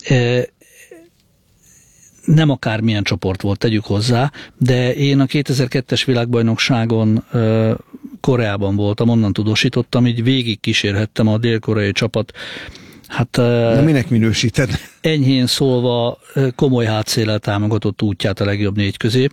Nem akármilyen csoport volt, tegyük hozzá, de én a 2002-es világbajnokságon Koreában voltam, onnan tudósítottam, így végig kísérhettem a dél-koreai csapat. Hát, de minek minősíted? Enyhén szólva komoly hátszéllel támogatott útját a legjobb 4 közé.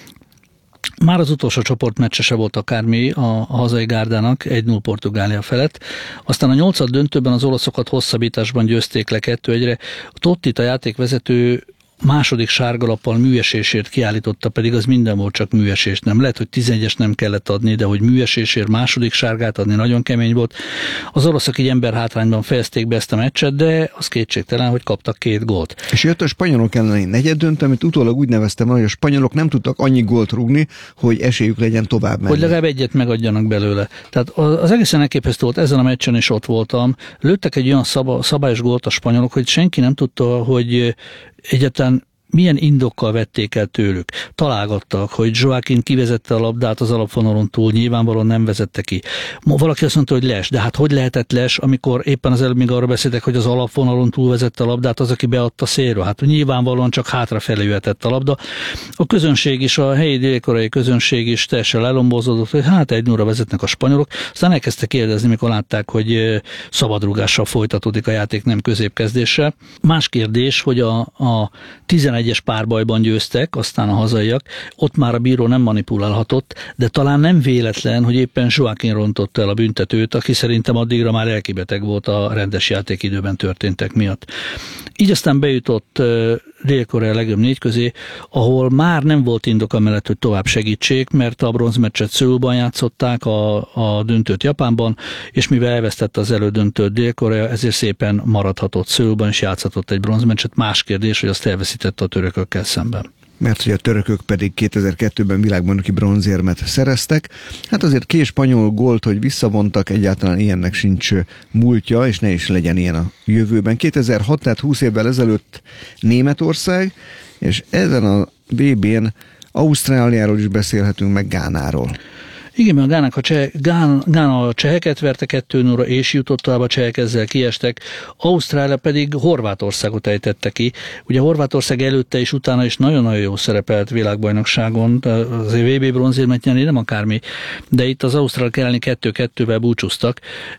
Már az utolsó csoportmeccse se volt akármi a hazai gárdának, 1-0 Portugália felett. Aztán a 8. döntőben az olaszokat hosszabbításban győzték le 2-1-re. Tottit, a játékvezető második sárgalappal műesésért kiállította, pedig az minden volt, csak műesés. Nem lehet, hogy 11-es nem kellett adni, de hogy műesésért második sárgát adni nagyon kemény volt. Az oroszok így emberhátrányban fejezték be ezt a meccset, de az kétségtelen, hogy kaptak 2 gólt. És jött a spanyolok elleni negyeddöntő, amit utólag úgy neveztem, hogy a spanyolok nem tudtak annyi gólt rúgni, hogy esélyük legyen tovább menni. Hogy legalább egyet megadjanak belőle. Tehát az egészen elképesztő volt, ezen a meccsen is ott voltam. Lőttek egy olyan szabályos gólt a spanyolok, hogy senki nem tudta, hogy egyáltalán milyen indokkal vették el tőlük. Találgattak, hogy Joaquin kivezette a labdát az alapvonalon túl, nyilvánvalóan nem vezette ki. Valaki azt mondta, hogy les, de hát hogy lehetett les, amikor éppen az előbb még arra beszéltek, hogy az alapvonalon túl vezette a labdát, az, aki beadta szélről. Hát nyilvánvalóan csak hátrafelé jöhetett a labda. A közönség is, a helyi dél-koreai közönség is teljesen lelombozódott, hogy hát 1-0-ra vezetnek a spanyolok. Aztán elkezdtek kérdezni, mikor látták, hogy szabadrúgással folytatódik a játék, nem középkezdéssel. Más kérdés, hogy a 11-es párbajban győztek, aztán a hazaiak, ott már a bíró nem manipulálhatott, de talán nem véletlen, hogy éppen Joaquin rontotta el a büntetőt, aki szerintem addigra már elkibeteg volt a rendes játékidőben történtek miatt. Így aztán bejutott Dél-Korea legjobb 4 közé, ahol már nem volt indok amellett, hogy tovább segítsék, mert a bronzmeccset Szöulban játszották, a döntőt Japánban, és mivel elvesztette az elődöntőt Dél-Korea, ezért szépen maradhatott Szöulban, és játszhatott egy bronzmeccset. Más kérdés, hogy azt elveszítette a törökökkel szemben. Mert hogy a törökök pedig 2002-ben világbajnoki bronzérmet szereztek. Hát azért 2 spanyol gólt, hogy visszavontak, egyáltalán ilyennek sincs múltja, és ne is legyen ilyen a jövőben. 2006, tehát 20 évvel ezelőtt Németország, és ezen a VB-n Ausztráliáról is beszélhetünk, meg Gánáról. Igen, mert Gána a cseheket verte 2-0-ra, és jutott tovább, a csehek ezzel kiestek. Ausztrália pedig Horvátországot ejtette ki. Ugye Horvátország előtte és utána is nagyon-nagyon jó szerepelt világbajnokságon, az VB bronzérmet nyerni nem akármi, de itt az ausztrálok elleni 2-2-vel búcsúztak,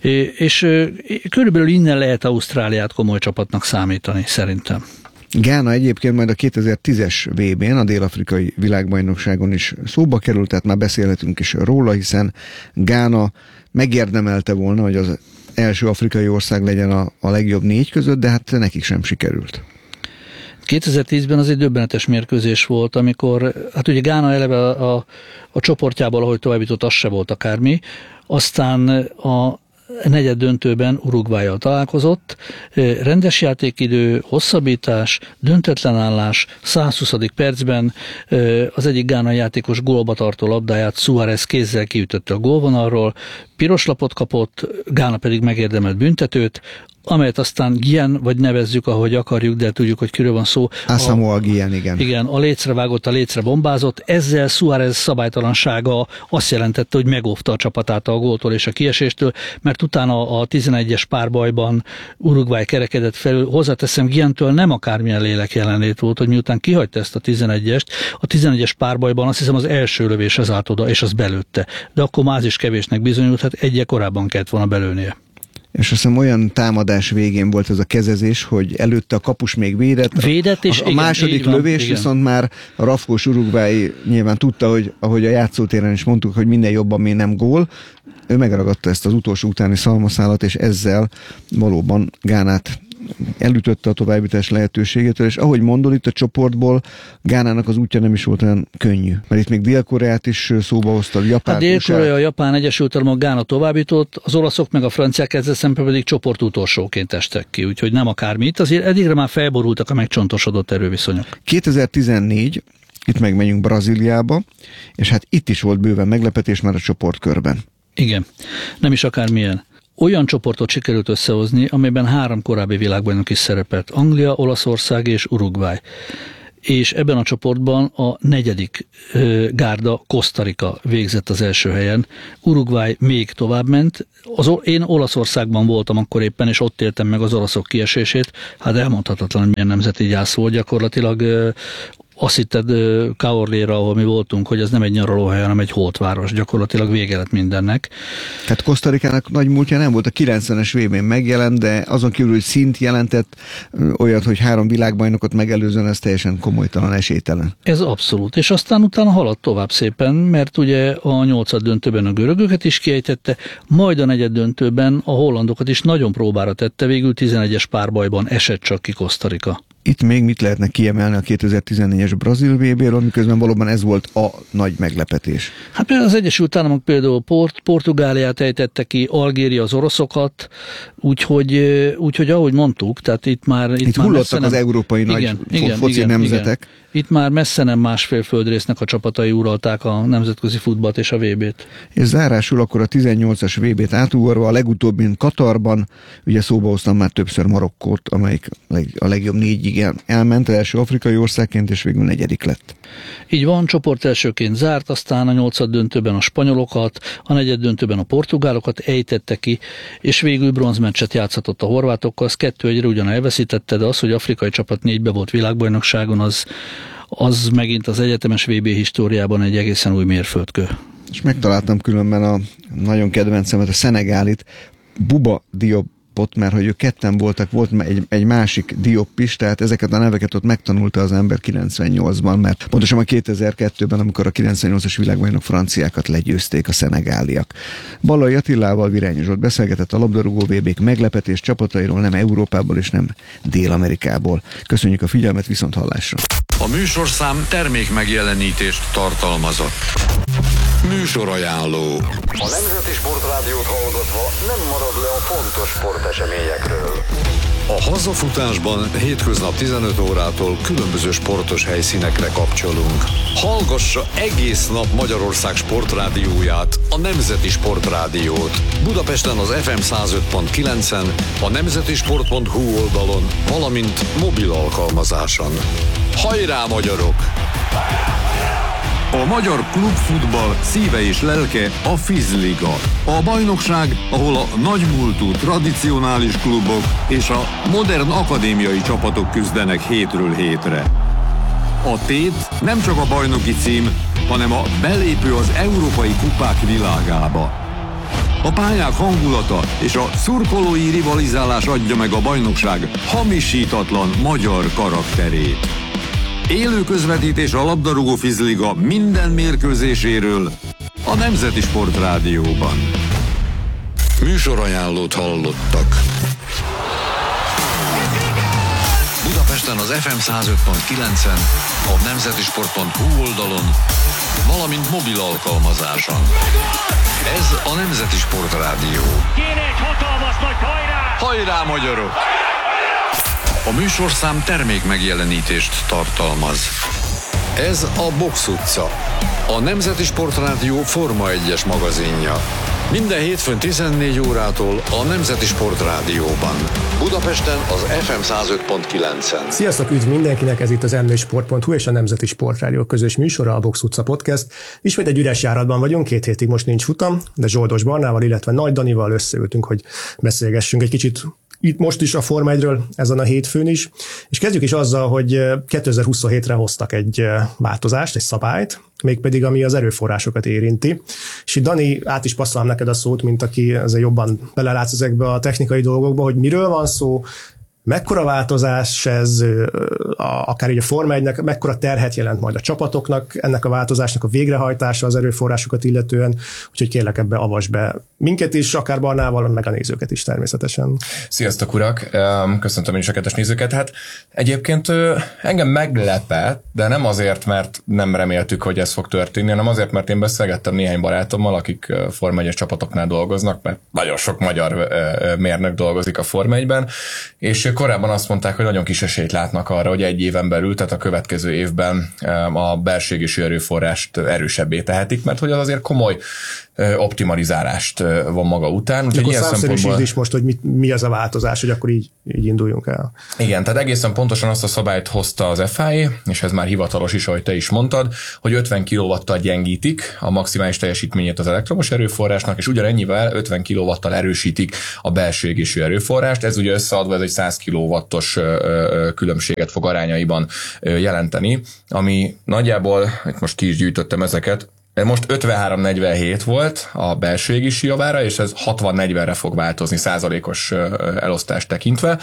és körülbelül innen lehet Ausztráliát komoly csapatnak számítani, szerintem. Gána egyébként majd a 2010-es VB-n, a dél-afrikai világbajnokságon is szóba került, tehát már beszélhetünk is róla, hiszen Gána megérdemelte volna, hogy az első afrikai ország legyen a legjobb 4 között, de hát nekik sem sikerült. 2010-ben az egy döbbenetes mérkőzés volt, amikor, hát ugye Gána eleve a csoportjából, ahogy továbbjutott, az se volt akármi, aztán a negyed döntőben Uruguayyal találkozott, rendes játékidő, hosszabbítás, döntetlen állás, 120. percben az egyik gánai játékos gólba tartó labdáját Suárez kézzel kiütötte a gólvonalról, piros lapot kapott, Gána pedig megérdemelt büntetőt, amelyet aztán Gien, vagy nevezzük, ahogy akarjuk, de tudjuk, hogy kiről van szó. Asamoah Gien, igen. Igen, a lécre vágott, a lécre bombázott. Ezzel Suárez szabálytalansága azt jelentette, hogy megóvta a csapatát a góltól és a kieséstől, mert utána a 11-es párbajban Uruguay kerekedett felül. Hozzáteszem, Gientől nem akármilyen lélek jelenlét volt, hogy miután kihagyta ezt a 11-est, a 11-es párbajban azt hiszem az első lövés az át oda, és az belőtte. De akkor már az is kevésnek bizonyult, hát egyel korábban kellett volna belőnie. És azt hiszem olyan támadás végén volt ez a kezezés, hogy előtte a kapus még védett és a második lövés viszont már a rafkós Uruguay nyilván tudta, hogy ahogy a játszótéren is mondtuk, hogy minden jobban még nem gól, ő megragadta ezt az utolsó utáni szalmaszálat, és ezzel valóban Gánát elütötte a továbbjutás lehetőségétől, és ahogy mondod, itt a csoportból Gánának az útja nem is volt olyan könnyű. Mert itt még Dél-Koreát is szóba hozta, Japán. A Dél-Korea, Japán, Egyesült Államok, Gána továbbjutott, az olaszok meg a franciák ezzel szemben pedig csoport utolsóként estek ki, úgyhogy nem akármi. Itt azért eddigre már felborultak a megcsontosodott erőviszonyok. 2014, itt megmegyünk Brazíliába, és hát itt is volt bőven meglepetés már a csoportkörben. Igen, nem is akármilyen. Olyan csoportot sikerült összehozni, amelyben 3 korábbi világbajnok is szerepelt, Anglia, Olaszország és Uruguay. és ebben a csoportban a 4. gárda Costa Rica végzett az első helyen. Uruguay még tovább ment. Én Olaszországban voltam akkor éppen, és ott éltem meg az oroszok kiesését. Hát elmondhatatlan, hogy milyen nemzeti gyász volt gyakorlatilag. Azt hitted Caorléra, ahol mi voltunk, hogy ez nem egy nyaralóhely, hanem egy holtváros. Gyakorlatilag vége lett mindennek. Tehát Costa Ricának nagy múltja nem volt, a 90-es VB-n megjelent, de azon kívül, hogy szint jelentett olyat, hogy 3 világbajnokot megelőzően, ez teljesen komolytalan, esélytelen. Ez abszolút. És aztán utána haladt tovább szépen, mert ugye a 8. döntőben a görögöket is kiejtette, majd a 4. döntőben a hollandokat is nagyon próbára tette, végül 11-es párbajban esett csak ki Costa Rica. Itt még mit lehetne kiemelni a 2014-es Brazil VB-ről, miközben valóban ez volt a nagy meglepetés? Hát például az Egyesült Államok például Portugáliát ejtette ki, Algéria az oroszokat, úgyhogy ahogy mondtuk, tehát itt már hullottak az európai nagy foci nemzetek. Igen. Itt már messze nem másfél földrésznek a csapatai uralták a nemzetközi futballt és a VB-t. És zárásul akkor a 18-as VB-t átugorva, a legutóbbin Katarban, ugye szóba hoztam már többször Marokkót, amelyik a legjobb 4-ig elment, első afrikai országként, és végül 4. lett. Így van, csoport elsőként zárt, aztán a 8. döntőben a spanyolokat, a 4. döntőben a portugálokat ejtette ki, és végül bronzmeccset játszhatott a horvátokkal, az 2-1-re ugyan elveszítette, de az, hogy afrikai csapat 4-be volt világbajnokságon, az megint az egyetemes VB históriában egy egészen új mérföldkő. És megtaláltam különben a nagyon kedvencemet, a szenegálit, Bouba Diop, mert hogy ők ketten voltak, volt egy másik Diop is, tehát ezeket a neveket ott megtanulta az ember 98-ban, mert pontosan a 2002-ben, amikor a 98-as világbajnok franciákat legyőzték a szenegáliak. Ballai Attilával Virányi Zsolt beszélgetett a labdarúgó VB-k meglepetés csapatairól, nem Európából és nem Dél-Amerikából. Köszönjük a figyelmet, viszonthallásra! A műsorszám termék megjelenítést tartalmazott. Műsorajánló. A Nemzeti Sportrádiót hallgatva nem marad le a fontos sporteseményekről. A hazafutásban hétköznap 15 órától különböző sportos helyszínekre kapcsolunk. Hallgassa egész nap Magyarország sportrádióját, a Nemzeti Sportrádiót. Budapesten az FM 105.9-en, a nemzetisport.hu oldalon, valamint mobil alkalmazáson. Hajrá, magyarok! A magyar klubfutball szíve és lelke a Fizliga. A bajnokság, ahol a nagymúltú tradicionális klubok és a modern akadémiai csapatok küzdenek hétről hétre. A tét nem csak a bajnoki cím, hanem a belépő az európai kupák világába. A pályák hangulata és a szurkolói rivalizálás adja meg a bajnokság hamisítatlan magyar karakterét. Élő közvetítés a labdarúgó Fizliga minden mérkőzéséről a Nemzeti Sportrádióban. Műsorajánlót hallottak. Budapesten az FM 105.9-en, a nemzetisport.hu oldalon, valamint mobil alkalmazáson. Ez a Nemzeti Sportrádió. Kéne egy hatalmas nagy hajrá! Hajrá, magyarok! A műsorszám termék megjelenítést tartalmaz. Ez a Box utca, a Nemzeti Sportrádió Forma 1-es magazinja. Minden hétfőn 14 órától a Nemzeti Sportrádióban. Budapesten az FM 105.9-en. Sziasztok, üdv mindenkinek, ez itt az mnsport.hu és a Nemzeti Sportrádió közös műsora, a Box utca podcast. Ismét egy üres járatban vagyunk, 2 hétig most nincs futam, de Zsoldos Barnával, illetve Nagy Danival összeültünk, hogy beszélgessünk egy kicsit itt most is a Forma 1-ről, ezen a hétfőn is. És kezdjük is azzal, hogy 2027-re hoztak egy változást, egy szabályt, mégpedig ami az erőforrásokat érinti. És itt Dani, át is passzolom neked a szót, mint aki azért jobban belelátsz ezekbe a technikai dolgokba, hogy miről van szó, mekkora változás ez, akár így a Forma 1-nek, mekkora terhet jelent majd a csapatoknak, ennek a változásnak a végrehajtása az erőforrásokat illetően, úgyhogy kérlek ebbe avasd be minket is, akár Barnával, meg a nézőket is természetesen. Sziasztok, urak! Köszöntöm én is a kedves nézőket. Hát egyébként engem meglepett, de nem azért, mert nem reméltük, hogy ez fog történni, hanem azért, mert én beszélgettem néhány barátommal, akik Forma 1-es csapatoknál dolgoznak, mert nagyon sok magyar mérnök dolgozik a Forma 1-ben, és korábban azt mondták, hogy nagyon kis esélyt látnak arra, hogy egy éven belül, tehát a következő évben a belségési erőforrást erősebbé tehetik, mert hogy az azért komoly optimalizálást van maga után. Úgyhogy ilyen szempontból is most, hogy mi az a változás, hogy akkor így induljunk el. Igen, tehát egészen pontosan azt a szabályt hozta az FIA, és ez már hivatalos is, ahogy te is mondtad, hogy 50 kW-tal gyengítik a maximális teljesítményét az elektromos erőforrásnak, és ugyanennyivel 50 kW-tal erősítik a belső égésű erőforrást. Ez ugye összeadva ez egy 100 kW-os különbséget fog arányaiban jelenteni, ami nagyjából, itt most ki is gyűjtöttem ezeket, most 53-47 volt a belső égési javára, és ez 60-40-re fog változni százalékos elosztást tekintve.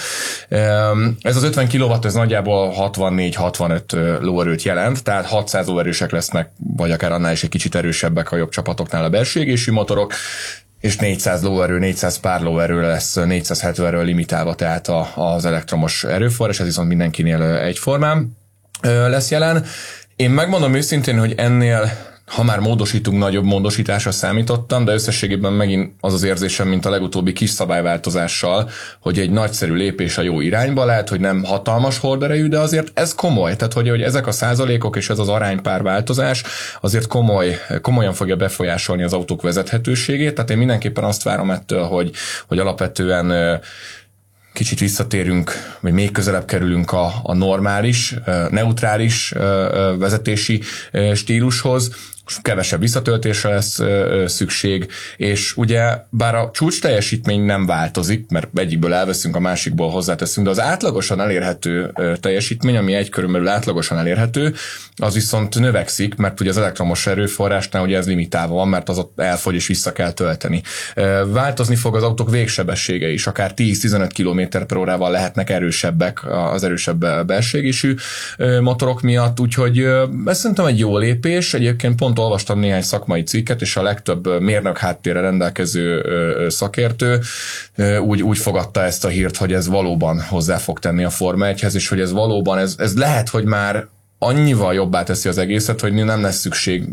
Ez az 50 kW, ez nagyjából 64-65 lóerőt jelent, tehát 600 lóerősek lesznek, vagy akár annál is egy kicsit erősebbek a jobb csapatoknál a belső égésű motorok, és 400 lóerő, 400 pár lóerő lesz 470-ről limitálva, tehát az elektromos erőforrás, ez viszont mindenkinél egyformán lesz jelen. Én megmondom őszintén, hogy ennél, ha már módosítunk, nagyobb módosításra számítottam, de összességében megint az az érzésem, mint a legutóbbi kis szabályváltozással, hogy egy nagyszerű lépés a jó irányba, lehet, hogy nem hatalmas horderejű, de azért ez komoly. Tehát, hogy ezek a százalékok és ez az aránypár változás azért komolyan fogja befolyásolni az autók vezethetőségét. Tehát én mindenképpen azt várom ettől, hogy alapvetően kicsit visszatérünk, vagy még közelebb kerülünk a normális, neutrális vezetési stílushoz, kevesebb visszatöltésre lesz szükség, és ugye bár a csúcs teljesítmény nem változik, mert egyikből elveszünk, a másikból hozzáteszünk, de az átlagosan elérhető teljesítmény, ami egy körön belül átlagosan elérhető, az viszont növekszik, mert ugye az elektromos erőforrásnál ugye ez limitálva van, mert az ott elfogy és vissza kell tölteni. Változni fog az autók végsebessége is, akár 10-15 km/órával lehetnek erősebbek az erősebb belső égésű motorok miatt, úgyhogy ez szerintem egy jó lépés. Egyébként pont olvastam néhány szakmai cikket, és a legtöbb mérnök háttérre rendelkező szakértő úgy fogadta ezt a hírt, hogy ez valóban hozzá fog tenni a Forma 1-hez, és hogy ez valóban, ez lehet, hogy már annyival jobbá teszi az egészet, hogy nem lesz szükség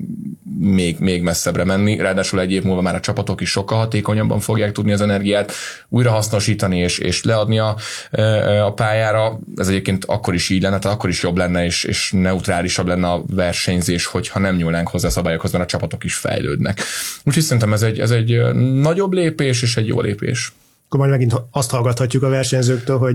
még messzebbre menni, ráadásul egy év múlva már a csapatok is sokkal hatékonyabban fogják tudni az energiát újra hasznosítani és leadni a pályára. Ez egyébként akkor is így lenne, tehát akkor is jobb lenne és neutrálisabb lenne a versenyzés, hogyha nem nyúlnánk hozzá a szabályokhoz, mert a csapatok is fejlődnek. Úgyhogy szerintem ez egy nagyobb lépés és egy jó lépés. Akkor majd megint azt hallgathatjuk a versenyzőktől, hogy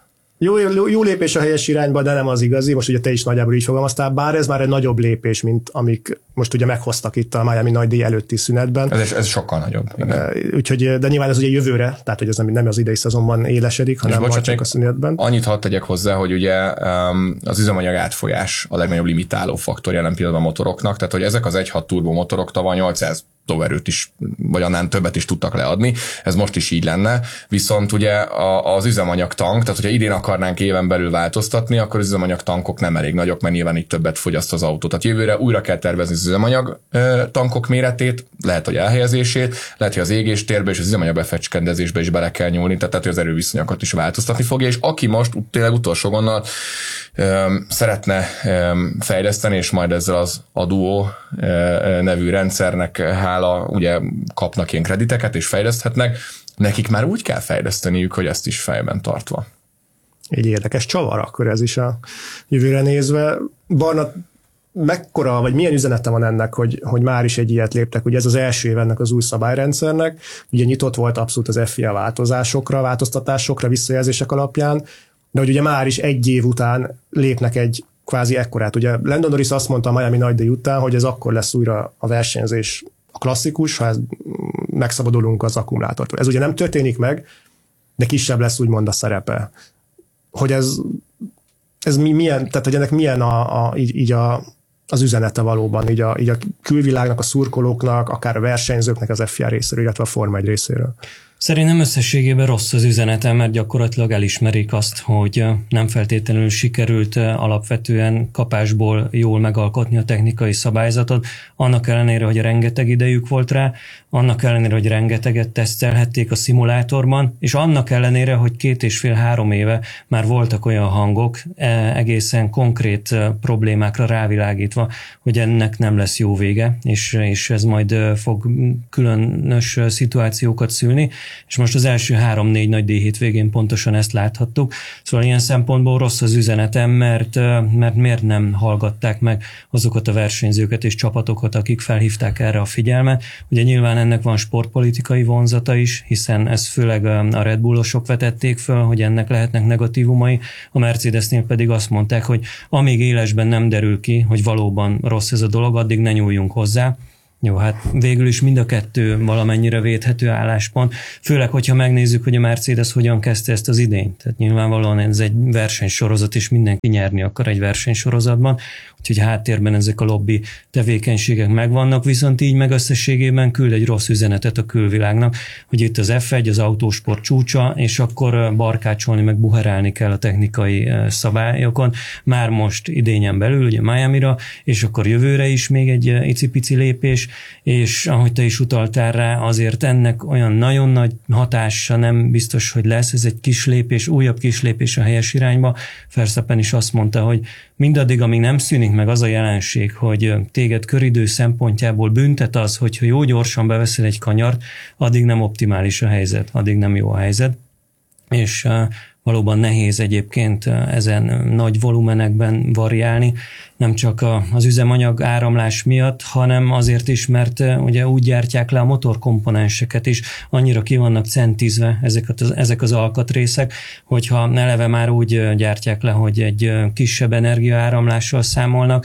jó lépés a helyes irányba, de nem az igazi. Most ugye te is nagyjából így fogalmaztál, bár ez már egy nagyobb lépés, mint amik most ugye meghoztak itt a Miami nagydíj előtti szünetben. Ez sokkal nagyobb. Úgyhogy, de nyilván ez ugye jövőre, tehát hogy ez nem az idei szezonban élesedik, hanem majd csak a szünetben. Annyit hadd tegyek hozzá, hogy ugye az üzemanyag átfolyás a legnagyobb limitáló faktor jelen pillanatban a motoroknak, tehát hogy ezek az 1.6 turbo motorok tavaly 800 lóerőt is, vagy annál többet is tudtak leadni, ez most is így lenne, viszont ugye az üzemanyag tank, tehát hogyha idén akarnánk éven belül változtatni, akkor az üzemanyag tankok nem elég nagyok, mert nyilván így többet fogyaszt az autó. Tehát jövőre újra kell tervezni az üzemanyag tankok méretét, lehet, hogy elhelyezését, lehet, hogy az égéstérbe és az üzemanyag befecskendezésbe is bele kell nyúlni, tehát hogy az erőviszonyokat is változtatni fogja, és aki most tényleg utolsó gondol szeretne fejleszteni, és majd ezzel az Duo nevű rendszernek hála, ugye kapnak ilyen krediteket, és fejleszthetnek, nekik már úgy kell fejleszteniük, hogy ezt is fejben tartva. Egy érdekes csavar akkor ez is a jövőre nézve. Barna, mekkora, vagy milyen üzenete van ennek, hogy már is egy ilyet léptek? Ugye ez az első év ennek az új szabályrendszernek, ugye nyitott volt abszolút az FIA változtatásokra, visszajelzések alapján, de hogy ugye már is egy év után lépnek egy kvázi ekkorát. Ugye Lando Norris azt mondta a Miami nagydíj után, hogy ez akkor lesz újra a versenyzés a klasszikus, ha megszabadulunk az akkumulátortól. Ez ugye nem történik meg, de kisebb lesz úgymond a szerepe. Hogy ez milyen, tehát hogy ennek milyen az üzenete valóban, így a külvilágnak, a szurkolóknak, akár a versenyzőknek az FIA részéről, illetve a Forma 1 részéről. Szerintem összességében rossz az üzenete, mert gyakorlatilag elismerik azt, hogy nem feltétlenül sikerült alapvetően kapásból jól megalkotni a technikai szabályzatot, annak ellenére, hogy rengeteg idejük volt rá, annak ellenére, hogy rengeteget tesztelhették a szimulátorban, és annak ellenére, hogy 2,5-3 éve már voltak olyan hangok, egészen konkrét problémákra rávilágítva, hogy ennek nem lesz jó vége, és ez majd fog különös szituációkat szülni. és most az első 3-4 nagy díj hétvégén pontosan ezt láthattuk. Szóval ilyen szempontból rossz az üzenetem, mert miért nem hallgatták meg azokat a versenyzőket és csapatokat, akik felhívták erre a figyelmet. Ugye nyilván ennek van sportpolitikai vonzata is, hiszen ez főleg a Red Bullosok vetették föl, hogy ennek lehetnek negatívumai, a Mercedesnél pedig azt mondták, hogy amíg élesben nem derül ki, hogy valóban rossz ez a dolog, addig ne nyúljunk hozzá. Jó, hát végül is mind a kettő valamennyire védhető álláspont, főleg, hogyha megnézzük, hogy a Mercedes hogyan kezdte ezt az idényt. Tehát nyilvánvalóan ez egy versenysorozat, és mindenki nyerni akar egy versenysorozatban, úgyhogy háttérben ezek a lobby tevékenységek megvannak, viszont így meg összességében küld egy rossz üzenetet a külvilágnak, hogy itt az F1, az autósport csúcsa, és akkor barkácsolni, meg buherálni kell a technikai szabályokon. Már most idényen belül, ugye Miamira, és akkor jövőre is még egy icipici lépés, és ahogy te is utaltál rá, azért ennek olyan nagyon nagy hatása nem biztos, hogy lesz. Ez egy kis lépés, újabb kis lépés a helyes irányba. Verstappen is azt mondta, hogy mindaddig, amíg nem szűnik meg az a jelenség, hogy téged köridő szempontjából büntet az, hogyha jó gyorsan beveszel egy kanyart, addig nem optimális a helyzet, addig nem jó a helyzet. És valóban nehéz egyébként ezen nagy volumenekben variálni, nem csak az üzemanyag áramlás miatt, hanem azért is, mert ugye úgy gyártják le a motorkomponenseket is, annyira ki vannak centizve ezek az alkatrészek, hogyha eleve már úgy gyártják le, hogy egy kisebb energiaáramlással számolnak,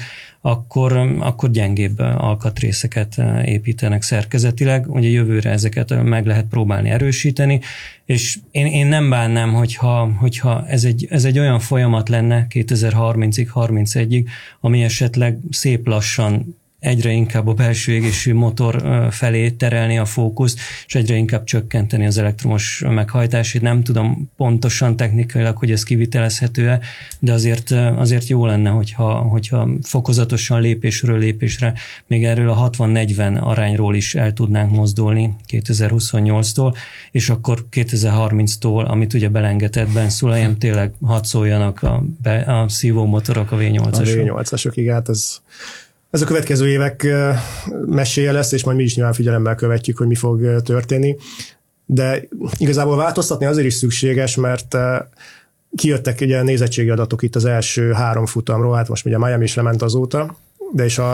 akkor gyengébb alkatrészeket építenek szerkezetileg. Ugye jövőre ezeket meg lehet próbálni erősíteni, és én nem bánnám, hogyha ez egy olyan folyamat lenne 2030-ig, 31-ig, ami esetleg szép lassan egyre inkább a belső égésű motor felé terelni a fókuszt, és egyre inkább csökkenteni az elektromos meghajtását. Nem tudom pontosan technikailag, hogy ez kivitelezhető-e, de azért jó lenne, hogyha fokozatosan lépésről lépésre még erről a 60-40 arányról is el tudnánk mozdulni 2028-tól, és akkor 2030-tól, amit ugye belengedett Ben Sulayem, tényleg hadd szóljanak a szívómotorok, a V8-asok. A V8-asok, igen, hát ez a következő évek meséje lesz, és majd mi is nyilván figyelemmel követjük, hogy mi fog történni. De igazából változtatni azért is szükséges, mert kijöttek ugye nézettségi adatok itt az első 3 futamról, hát most ugye Miami is lement azóta, de és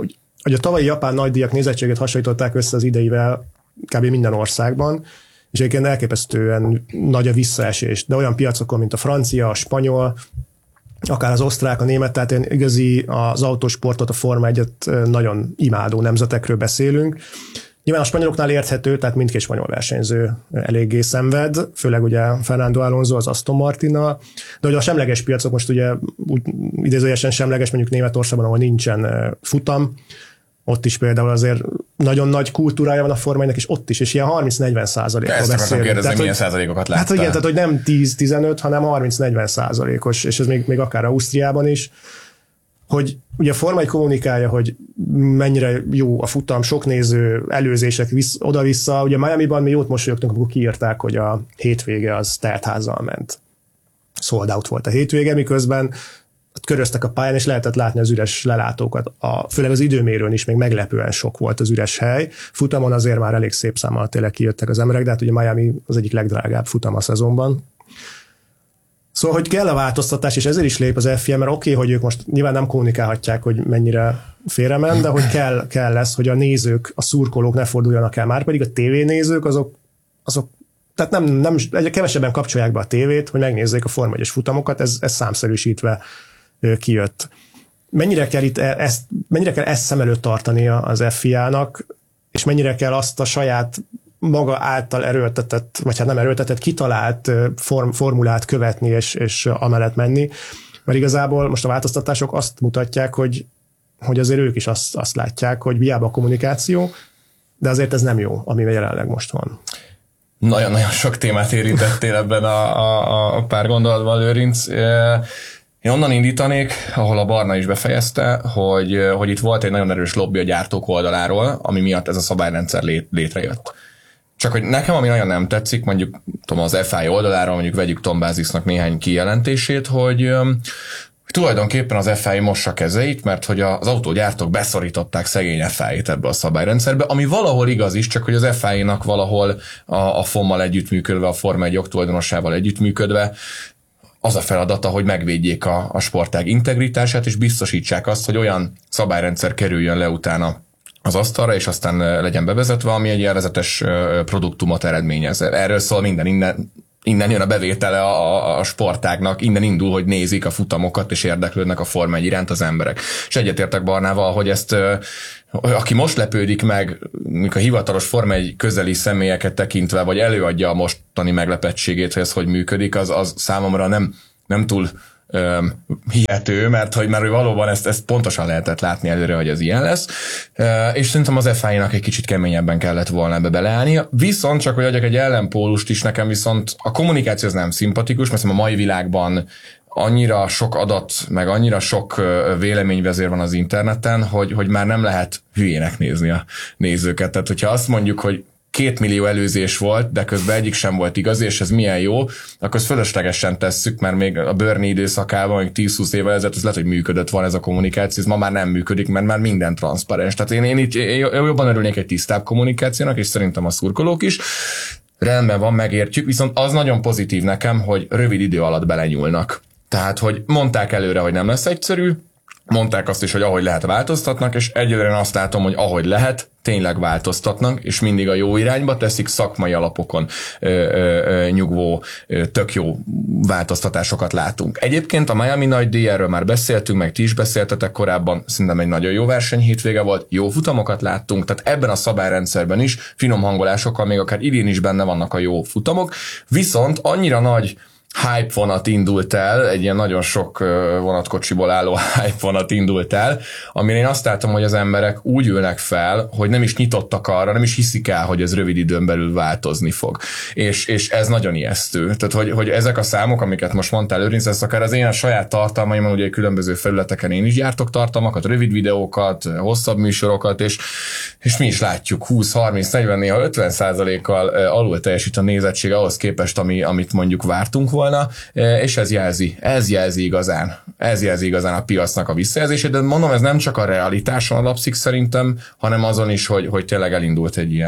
a tavalyi japán nagydíjak nézettséget hasonlították össze az ideivel kb. Minden országban, és egyébként elképesztően nagy a visszaesés, de olyan piacokon, mint a francia, a spanyol, akár az osztrák, a német, tehát igazi az autósportot, a Forma 1-et nagyon imádó nemzetekről beszélünk. Nyilván a spanyoloknál érthető, tehát mindkét spanyol versenyző eléggé szenved, főleg ugye Fernando Alonso az Aston Martinnal, de ugye a semleges piacok most ugye idézőjesen semleges, mondjuk Németországban, ahol nincsen futam, ott is például azért nagyon nagy kultúrája van a Forma 1-nek, és ott is, és ilyen 30-40%-ról beszélünk. Kérdezni, milyen százalékokat láttál? Hát igen, tehát hogy nem 10-15, hanem 30-40%-os, és ez még akár Ausztriában is, hogy ugye a Forma 1 kommunikálja, hogy mennyire jó a futam, sok néző, előzések oda-vissza. Ugye Miamiban mi jót mosolyogtunk, amikor kiírták, hogy a hétvége az teltházzal ment. Sold out volt a hétvége, miközben köröztek a pályán, és lehetett látni az üres lelátókat. Főleg az időmérőn is még meglepően sok volt az üres hely. Futamon azért már elég szép számmal tényleg kijöttek az emberek, de hát ugye Miami az egyik legdrágább futam a szezonban. Szóval, hogy kell a változtatás, és ezért is lép az FIA, mert oké, hogy ők most nyilván nem kommunikálhatják, hogy mennyire félrement, de hogy kell lesz, hogy a nézők, a szurkolók ne forduljanak el, már pedig a tévénézők azok tehát nem kevesebben kapcsolják be a tévét, hogy megnézzék a Forma 1-es futamokat, ez számszerűsítve kijött. Mennyire kell ezt szem előtt tartani az FIA-nak, és mennyire kell azt a saját maga által erőltetett, vagy hát nem erőltetett, kitalált formulát követni, és amellett menni, mert igazából most a változtatások azt mutatják, hogy azért ők is azt látják, hogy hiába a kommunikáció, de azért ez nem jó, ami jelenleg most van. Nagyon-nagyon sok témát érintettél ebben a pár gondolatban, Lőrinc. Én onnan indítanék, ahol a Barna is befejezte, hogy itt volt egy nagyon erős lobby a gyártók oldaláról, ami miatt ez a szabályrendszer létrejött. Csak hogy nekem, ami nagyon nem tetszik, mondjuk az FIA oldaláról, mondjuk vegyük Tom Basisnak néhány kijelentését, hogy tulajdonképpen az FIA mossa kezeit, mert hogy az autógyártók beszorították szegény FIA-t ebbe a szabályrendszerbe, ami valahol igaz is, csak hogy az FIA-nak valahol a FOM-mal együttműködve, a Forma 1 jogtulajdonossával együttműködve az a feladata, hogy megvédjék a sportág integritását, és biztosítsák azt, hogy olyan szabályrendszer kerüljön le utána az asztalra, és aztán legyen bevezetve, ami egy élvezetes produktumot eredményez. Erről szól minden, innen jön a bevétele a sportágnak, innen indul, hogy nézik a futamokat, és érdeklődnek a Forma 1 iránt az emberek. És egyetértek Barnával, hogy ezt, aki most lepődik meg, mikor a hivatalos Forma 1 közeli személyeket tekintve, vagy előadja a mostani meglepettségét, hogy ez hogy működik, az számomra nem túl hihető, mert hogy valóban ezt pontosan lehetett látni előre, hogy ez ilyen lesz, és szerintem az FIA-nak egy kicsit keményebben kellett volna ebbe beleállnia. Viszont csak, hogy adjak egy ellenpólust is, nekem viszont a kommunikáció az nem szimpatikus, mert a mai világban annyira sok adat, meg annyira sok véleményvezér van az interneten, hogy már nem lehet hülyének nézni a nézőket. Tehát, hogyha azt mondjuk, hogy 2 millió előzés volt, de közben egyik sem volt igaz, és ez milyen jó, akkor ezt fölöslegesen tesszük, mert még a Bernie időszakában, még 10-20 évvel ezelőtt, ez lehet, hogy működött volna ez a kommunikáció, ez ma már nem működik, mert már minden transzparens. Tehát én itt jobban örülnék egy tisztább kommunikációnak, és szerintem a szurkolók is. Rendben van, megértjük, viszont az nagyon pozitív nekem, hogy rövid idő alatt belenyúlnak. Tehát, hogy mondták előre, hogy nem lesz egyszerű, mondták azt is, hogy ahogy lehet változtatnak, és egyelőre azt látom, hogy ahogy lehet, tényleg változtatnak, és mindig a jó irányba teszik, szakmai alapokon nyugvó, tök jó változtatásokat látunk. Egyébként a Miami nagy díj, erről már beszéltünk, meg ti is beszéltetek korábban, szerintem egy nagyon jó verseny hétvége volt, jó futamokat láttunk, tehát ebben a szabályrendszerben is finom hangolásokkal még akár idén is benne vannak a jó futamok, viszont annyira nagy hype vonat indult el, egy ilyen nagyon sok vonatkocsiból álló hype vonat indult el, amire én azt látom, hogy az emberek úgy ülnek fel, hogy nem is nyitottak arra, nem is hiszik el, hogy ez rövid időn belül változni fog. És ez nagyon ijesztő. Tehát, hogy ezek a számok, amiket most mondtál, Lőrinc, ez akár az én a saját tartalmaimon, ugye különböző felületeken én is gyártok tartalmakat, rövid videókat, hosszabb műsorokat, és mi is látjuk 20-30-40, néha 50%-kal alul teljesít a nézettség ahhoz képest, amit mondjuk vártunk volna, és ez jelzi igazán a piacnak a visszajelzését, de mondom, ez nem csak a realitáson alapszik szerintem, hanem azon is, hogy tényleg elindult egy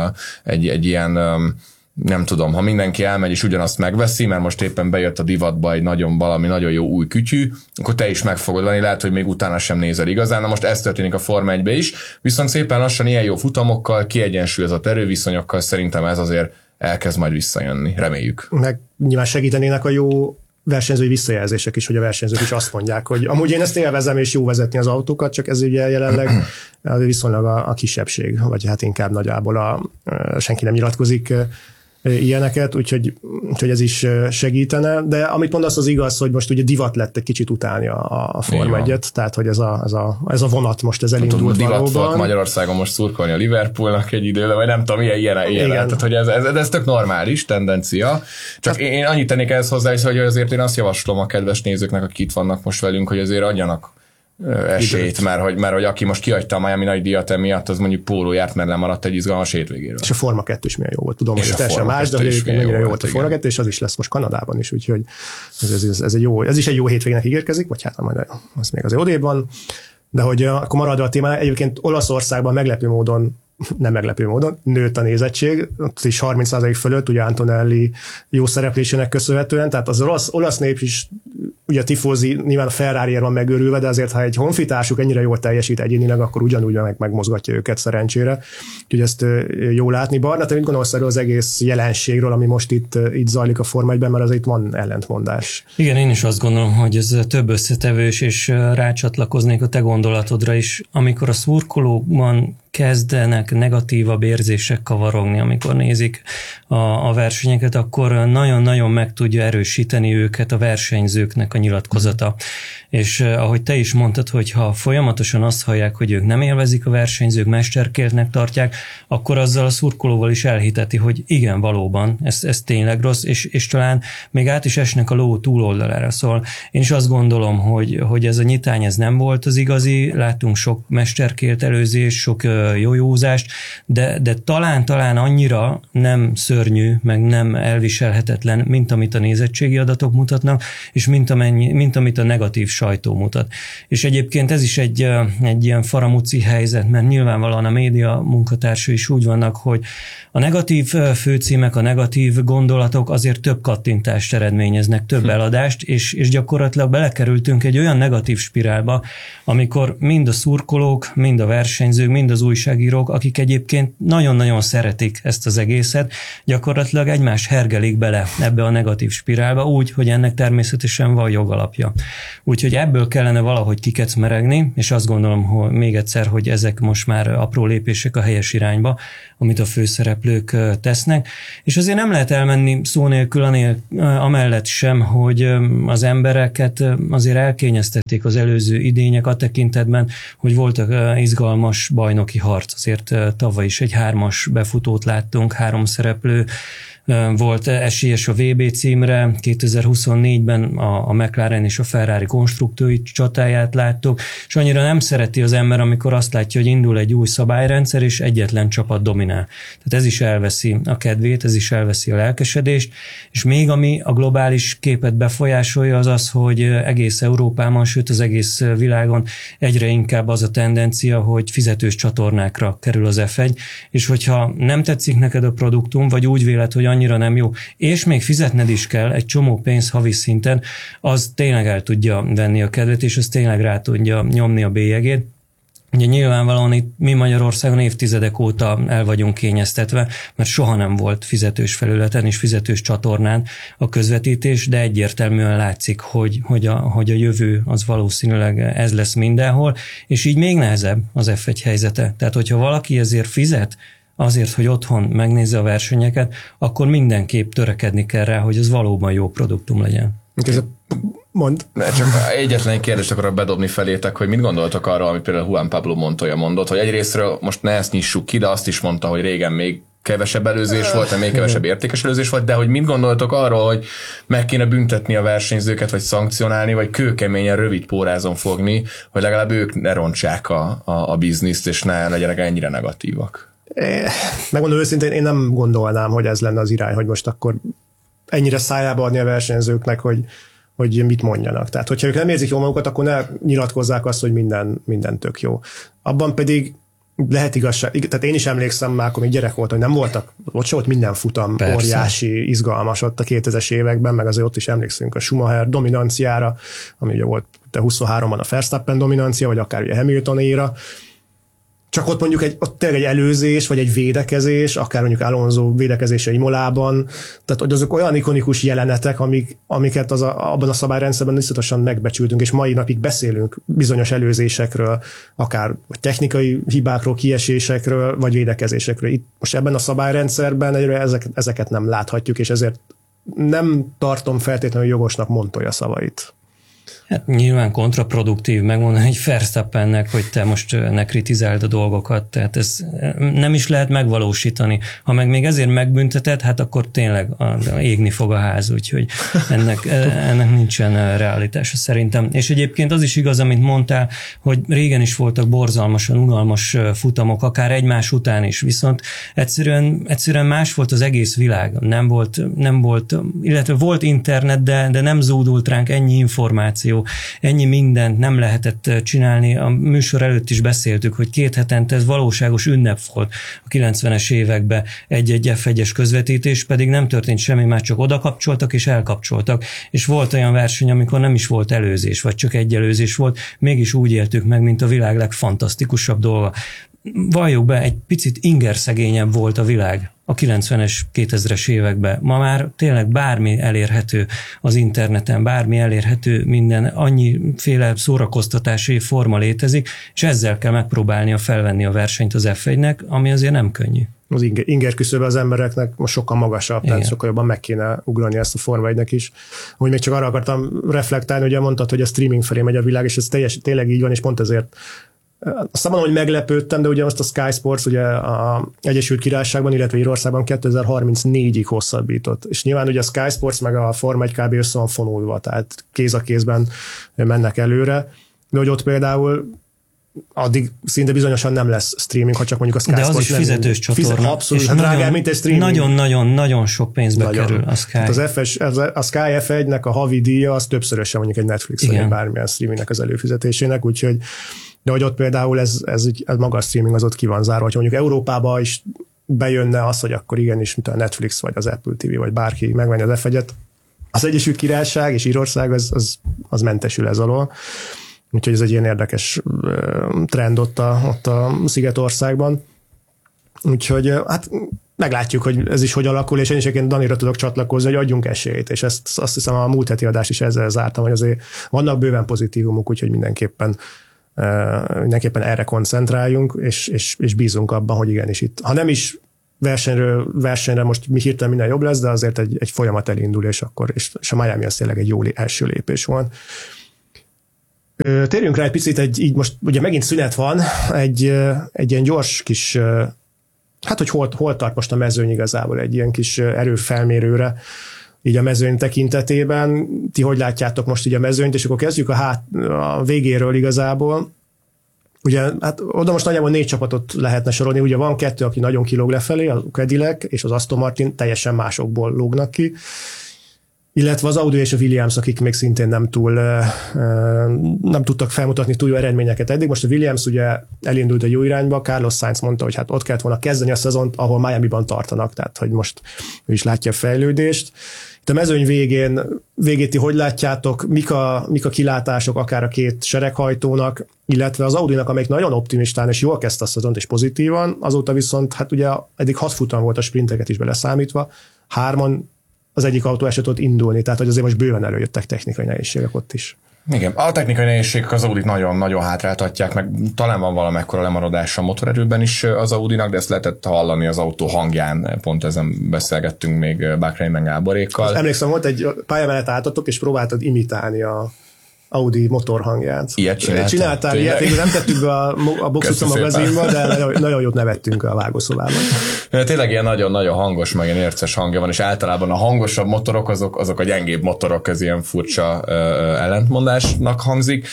ilyen nem tudom, ha mindenki elmegy és ugyanazt megveszi, mert most éppen bejött a divatba egy valami nagyon jó új kütyű, akkor te is meg fogod venni, lehet, hogy még utána sem nézel igazán. Na most ez történik a Forma 1-be is, viszont szépen lassan ilyen jó futamokkal, kiegyensúlyozott erőviszonyokkal szerintem ez azért elkezd majd visszajönni, reméljük. Meg nyilván segítenének a jó versenyzői visszajelzések is, hogy a versenyzők is azt mondják, hogy amúgy én ezt élvezem, és jó vezetni az autókat, csak ez ugye jelenleg viszonylag a kisebbség, vagy hát inkább nagyjából senki nem nyilatkozik ilyeneket, úgyhogy ez is segítene, de amit mondasz, az igaz, hogy most ugye divat lett egy kicsit utálni a Forma 1-et, tehát hogy ez a vonat most ez elindult divat valóban. Volt Magyarországon most szurkolni a Liverpoolnak egy időre, vagy nem tudom, ilyen tehát hogy ez tök normális tendencia. Csak én annyit tennék ehhez hozzá, hogy azért én azt javaslom a kedves nézőknek, akik itt vannak most velünk, hogy azért adjanak esélyt, mert hogy aki most kihagyta a Miami nagy díjat emiatt, az mondjuk pólójárt, mert lemaradt egy izgalmas hétvégéről. És a Forma 2 is milyen jó volt. Tudom, hogy teljesen más, de mennyire jó volt a Forma 2, és az is lesz most Kanadában is, úgyhogy ez is egy jó hétvégének ígérkezik, vagy hát majd az még azért odébb van, de hogy akkor maradva a témán, egyébként Olaszországban nem meglepő módon nőtt a nézettség, ott is 30% fölött, ugye Antonelli jó szereplésének köszönhetően, tehát az olasz nép is, ugye a tifózi nyilván a Ferrariért van megőrülve, de azért, ha egy honfitársuk ennyire jól teljesít egyénileg, akkor ugyanúgy megmozgatja őket szerencsére. Úgyhogy ezt jó látni. Barna, te mit gondolsz erről az egész jelenségről, ami most itt zajlik a Forma 1-ben, mert azért van ellentmondás. Igen, én is azt gondolom, hogy ez több összetevős, és rácsatlakoznék a te gondolatodra is, amikor a szurkolókban kezdenek negatívabb érzések kavarogni, amikor nézik a versenyeket, akkor nagyon-nagyon meg tudja erősíteni őket a versenyzőknek a nyilatkozata. És ahogy te is mondtad, hogy ha folyamatosan azt hallják, hogy ők nem élvezik a versenyzők, mesterkéltnek tartják, akkor azzal a szurkolóval is elhiteti, hogy igen, valóban, ez tényleg rossz, és talán még át is esnek a ló túloldalára. Szóval én is azt gondolom, hogy ez a nyitány ez nem volt az igazi, láttunk sok mesterkélt előzés, sok jójózást, de talán annyira nem szörnyű, meg nem elviselhetetlen, mint amit a nézettségi adatok mutatnak, és mint amit a negatív sajtó mutat. És egyébként ez is egy ilyen faramúci helyzet, mert nyilvánvalóan a média munkatársai is úgy vannak, hogy a negatív főcímek, a negatív gondolatok azért több kattintást eredményeznek, több eladást, és gyakorlatilag belekerültünk egy olyan negatív spirálba, amikor mind a szurkolók, mind a versenyzők, mind az újságírók, akik egyébként nagyon-nagyon szeretik ezt az egészet, gyakorlatilag egymást hergelik bele ebbe a negatív spirálba úgy, hogy ennek természetesen van jogalapja. Úgyhogy ebből kellene valahogy kikecmeregni, és azt gondolom, hogy még egyszer, hogy ezek most már apró lépések a helyes irányba, amit a főszereplők tesznek, és azért nem lehet elmenni szó nélkül amellett sem, hogy az embereket azért elkényeztették az előző idények a tekintetben, hogy voltak izgalmas bajnoki harc. Azért tavaly is egy 3-as befutót láttunk, 3 szereplő volt esélyes a VB címre, 2024-ben a McLaren és a Ferrari konstruktői csatáját láttuk, és annyira nem szereti az ember, amikor azt látja, hogy indul egy új szabályrendszer, és egyetlen csapat dominál. Tehát ez is elveszi a kedvét, ez is elveszi a lelkesedést, és még ami a globális képet befolyásolja, az az, hogy egész Európában, sőt az egész világon egyre inkább az a tendencia, hogy fizetős csatornákra kerül az F1, és hogyha nem tetszik neked a produktum, vagy úgy véled, hogy annyira nem jó, és még fizetned is kell egy csomó pénz havi szinten, az tényleg el tudja venni a kedvet, és az tényleg rá tudja nyomni a bélyegét. Ugye nyilvánvalóan itt mi Magyarországon évtizedek óta el vagyunk kényeztetve, mert soha nem volt fizetős felületen és fizetős csatornán a közvetítés, de egyértelműen látszik, hogy a jövő az valószínűleg ez lesz mindenhol, és így még nehezebb az F1 helyzete. Tehát, hogyha valaki ezért fizet, azért, hogy otthon megnézze a versenyeket, akkor mindenképp törekedni kell rá, hogy ez valóban jó produktum legyen. Mond. Csak egyetlen kérdést akarok bedobni felétek, hogy mit gondoltok arról, amit például Juan Pablo Montoya mondott, hogy egyrésztről most ne ezt nyissuk ki, de azt is mondta, hogy régen még kevesebb előzés volt, még kevesebb értékes előzés volt, de hogy mit gondoltok arról, hogy meg kéne büntetni a versenyzőket, vagy szankcionálni, vagy kőkeményen rövid pórázon fogni, hogy legalább ők ne rontsák a bizniszt, és ne legyenek ennyire negatívak. Megmondom őszintén, én nem gondolnám, hogy ez lenne az irány, hogy most akkor ennyire szájába adni a versenyzőknek, hogy mit mondjanak. Tehát, hogyha ők nem érzik jól magukat, akkor ne nyilatkozzák azt, hogy minden tök jó. Abban pedig lehet igazság, tehát én is emlékszem már, akkor még gyerek volt, hogy nem voltak, ott se volt minden futam. Persze. Óriási, izgalmas ott a 2000-es években, meg azért ott is emlékszünk a Schumacher dominanciára, ami ugye volt 23-ban a Verstappen dominancia, vagy akár ugye Hamiltonéra. Csak ott mondjuk tényleg egy előzés, vagy egy védekezés, akár mondjuk Alonso védekezése Imolában, tehát hogy azok olyan ikonikus jelenetek, amiket abban a szabályrendszerben iszonyatosan megbecsültünk, és mai napig beszélünk bizonyos előzésekről, akár vagy technikai hibákról, kiesésekről, vagy védekezésekről. Itt most ebben a szabályrendszerben ezeket nem láthatjuk, és ezért nem tartom feltétlenül jogosnak Montoya szavait. Hát nyilván kontraproduktív megmondani egy Verstappennek, hogy te most ne kritizáld a dolgokat, tehát ez nem is lehet megvalósítani. Ha meg még ezért megbünteted, hát akkor tényleg égni fog a ház, úgyhogy ennek nincsen realitása szerintem. És egyébként az is igaz, amit mondtál, hogy régen is voltak borzalmasan unalmas futamok, akár egymás után is, viszont egyszerűen más volt az egész világ. Nem volt, illetve volt internet, de nem zúdult ránk ennyi információ, ennyi mindent nem lehetett csinálni. A műsor előtt is beszéltük, hogy 2 hetente ez valóságos ünnep volt a 90-es években egy F1-es közvetítés, pedig nem történt semmi, már csak oda kapcsoltak és elkapcsoltak. És volt olyan verseny, amikor nem is volt előzés, vagy csak egy előzés volt, mégis úgy éltük meg, mint a világ legfantasztikusabb dolga. Valljuk be, egy picit ingerszegényebb volt a világ a 90-es, 2000-es években. Ma már tényleg bármi elérhető az interneten, bármi elérhető, minden, annyiféle szórakoztatási forma létezik, és ezzel kell megpróbálnia felvenni a versenyt az F1-nek, ami azért nem könnyű. Az inger küszöbe az embereknek most sokkal magasabb, tehát sokkal jobban meg kéne ugrani ezt a Forma 1-nek is. Úgy még csak arra akartam reflektálni, ugye mondtad, hogy a streaming felé megy a világ, és ez tényleg így van, és pont ezért azt mondom, hogy meglepődtem, de ugye azt a Sky Sports ugye a Egyesült Királyságban, illetve Írországban 2034-ig hosszabbított. És nyilván ugye a Sky Sports meg a Forma 1 kb. Össze van fonódva, tehát kéz a kézben mennek előre. De hogy ott például addig szinte bizonyosan nem lesz streaming, ha csak mondjuk a Sky Sports. De az is fizetős csatorna. Abszolút, drágább, mint egy streaming. Nagyon-nagyon sok pénzbe kerül a Sky. Hát a Sky F1-nek a havi díja az többszörösen mondjuk egy Netflix vagy bármilyen streamingnek az előfizetésének, úgyhogy de hogy ott például ez maga a streaming az ott ki van zárva, hogyha mondjuk Európába is bejönne az, hogy akkor igenis, mint a Netflix vagy az Apple TV vagy bárki megvenni az F1-et, az Egyesült Királyság és Írország az mentesül ez alól. Úgyhogy ez egy ilyen érdekes trend ott a Szigetországban. Úgyhogy hát meglátjuk, hogy ez is hogy alakul, és én is egyébként Danira tudok csatlakozni, hogy adjunk esélyt, és azt hiszem a múlt heti adást is ezzel zártam, hogy azért vannak bőven pozitívumok, úgyhogy mindenképpen erre koncentráljunk, és bízunk abban, hogy igenis itt, ha nem is versenyre most mi hirtelen minden jobb lesz, de azért egy folyamat elindul, és a Miami az tényleg egy jó első lépés volt. Térjünk rá egy picit, így most ugye megint szünet van, egy ilyen gyors kis, hát hogy hol tart most a mezőny igazából, egy ilyen kis erőfelmérőre, így a mezőny tekintetében. Ti hogy látjátok most így a mezőnyt, és akkor kezdjük a végéről igazából. Ugye, hát oda most nagyjából 4 csapatot lehetne sorolni, ugye van 2, aki nagyon kilóg lefelé, a Cadillac és az Aston Martin teljesen másokból lógnak ki, illetve az Audi és a Williams, akik még szintén nem tudtak felmutatni túl jó eredményeket eddig. Most a Williams ugye elindult a jó irányba, Carlos Sainz mondta, hogy hát ott kellett volna kezdeni a szezont, ahol Miamiban tartanak, tehát hogy most ő is látja a fejlődést. Itt a mezőny végét ti hogy látjátok, mik a kilátások akár a 2 sereghajtónak, illetve az Audinak, amelyik nagyon optimistán és jól kezdte a szezont és pozitívan, azóta viszont hát ugye eddig 6 futam volt a sprinteket is beleszámítva, 3 az egyik autó eset ott indulni, tehát hogy azért most bőven előjöttek technikai nehézségek ott is. Igen, a technikai nehézségek az Audit nagyon-nagyon hátráltatják, meg talán van valamekkora lemaradása a motorerőben is az Audinak, de ezt lehetett hallani az autó hangján, pont ezen beszélgettünk még Bahrain Gáborékkal. Emlékszem, volt egy pályamenet álltatok, és próbáltad imitálni a Audi motorhangját. Ilyet csináltál ilyet, végül nem tettük be a Box Utca magazinba, de nagyon jót nevettünk a vágószobában. Tényleg ilyen nagyon-nagyon hangos, meg ilyen érces hangja van, és általában a hangosabb motorok azok a gyengébb motorok, ez ilyen furcsa ellentmondásnak hangzik.